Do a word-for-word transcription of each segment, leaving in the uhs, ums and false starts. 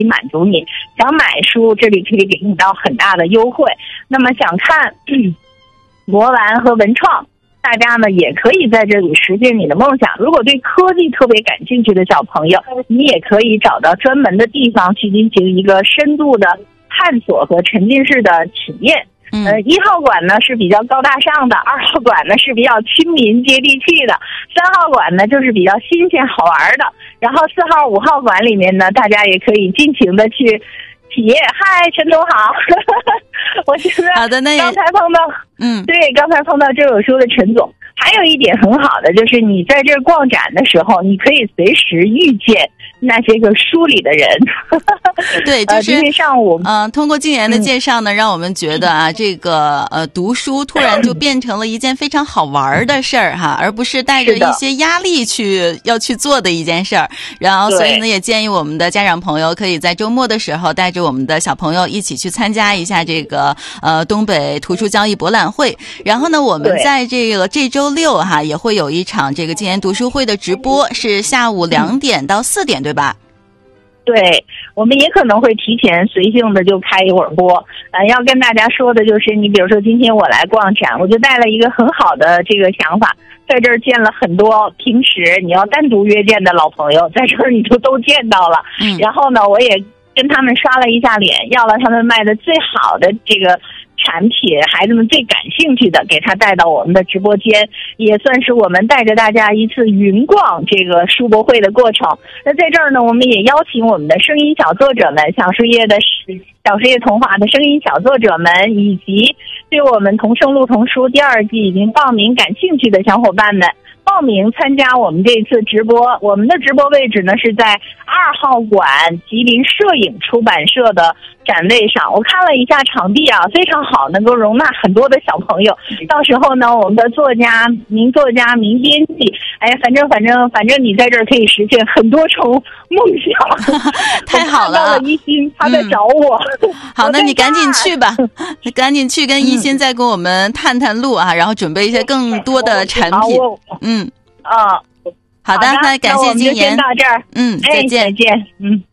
满足你。想买书，这里可以给你到很大的优惠。那么想看嗯魔玩和文创，大家呢也可以在这里实现你的梦想。如果对科技特别感兴趣的小朋友，你也可以找到专门的地方去进行一个深度的探索和沉浸式的体验。呃，一号馆呢是比较高大上的，二号馆呢是比较亲民接地气的，三号馆呢就是比较新鲜好玩的，然后四号、五号馆里面呢，大家也可以尽情的去体验。嗨，陈总好，我觉得好的，那刚才碰到， 嗯， 对，刚才碰到这有书的陈总。还有一点很好的就是你在这逛展的时候，你可以随时遇见那些个书里的人。 对，就是、呃、 今天上午， 嗯、呃，通过静言的介绍呢，嗯、让我们觉得啊，这个呃读书突然就变成了一件非常好玩的事儿哈，而不是带着一些压力去要去做的一件事儿。然后，所以呢，也建议我们的家长朋友可以在周末的时候带着我们的小朋友一起去参加一下这个呃东北图书交易博览会。然后呢，我们在这个这周六哈也会有一场这个静言读书会的直播，是下午两点到四点，对吧？ 对，我们也可能会提前随性的就开一会儿播。呃，要跟大家说的就是，你比如说今天我来逛展，我就带了一个很好的这个想法，在这儿见了很多平时你要单独约见的老朋友，在这儿你就都见到了。嗯，然后呢，我也跟他们刷了一下脸，要了他们卖的最好的这个产品，孩子们最感兴趣的，给他带到我们的直播间，也算是我们带着大家一次云逛这个书博会的过程。那在这儿呢，我们也邀请我们的声音小作者们，小树叶的小树叶童话的声音小作者们，以及对我们同声录童书第二季已经报名感兴趣的小伙伴们，报名参加我们这次直播。我们的直播位置呢是在二号馆吉林摄影出版社的展位上。我看了一下场地啊，非常好，能够容纳很多的小朋友。到时候呢，我们的作家、名作家、名编辑，哎，反正反正反正你在这儿可以实现很多重梦想。 太好了！ 我看到了一心，他在找我。 嗯、好，那你赶紧去吧，赶紧去跟一心再跟我们探探路啊，然后准备一些更多的产品。嗯， 啊、 哦，好的，那感谢静言， 到这儿， 嗯，再见， 哎、再见，嗯。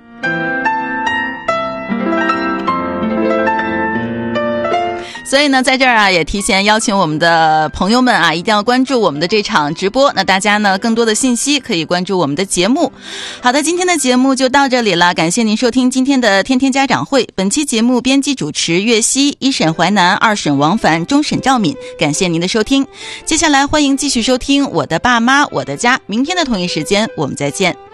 所以呢，在这儿啊，也提前邀请我们的朋友们啊，一定要关注我们的这场直播。那大家呢，更多的信息可以关注我们的节目。好的，今天的节目就到这里了，感谢您收听今天的天天家长会。本期节目编辑主持岳西，一审淮南，二审王凡，终审赵敏。感谢您的收听，接下来欢迎继续收听我的爸妈我的家。明天的同一时间我们再见。